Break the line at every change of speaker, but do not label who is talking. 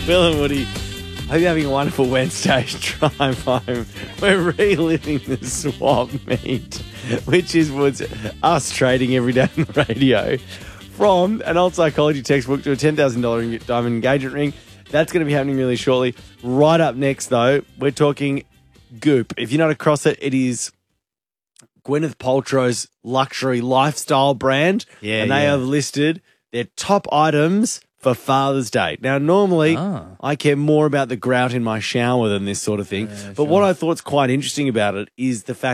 Will and Woody, hope you're having a wonderful Wednesday drive home. We're reliving the swap meet, which was us trading every day on the radio, from an old psychology textbook to a $10,000 diamond engagement ring. That's going to be happening really shortly. Right up next, though, we're talking Goop. If you're not across it, it is Gwyneth Paltrow's luxury lifestyle brand, and they have listed their top items for Father's Day. Now, normally, I care more about the grout in my shower than this sort of thing, but what I thought's quite interesting about it is the fact